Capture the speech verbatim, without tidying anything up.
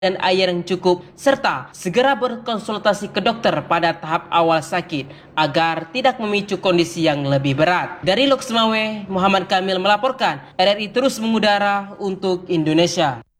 dan air yang cukup, serta segera berkonsultasi ke dokter pada tahap awal sakit agar tidak memicu kondisi yang lebih berat. Dari Lok Sumawe, Muhammad Kamil melaporkan, R R I terus mengudara untuk Indonesia.